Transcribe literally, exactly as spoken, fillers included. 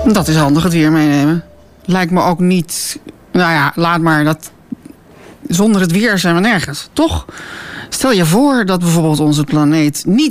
Dat is handig, het weer meenemen. Lijkt me ook niet... Nou ja, laat maar. Dat, zonder het weer zijn we nergens, toch? Stel je voor dat bijvoorbeeld onze planeet niet